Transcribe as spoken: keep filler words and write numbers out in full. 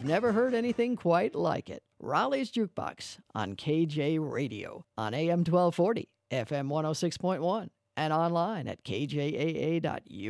You've never heard anything quite like it. Raleigh's Jukebox on K J Radio on A M twelve forty, F M one oh six point one, and online at K J A A dot U S.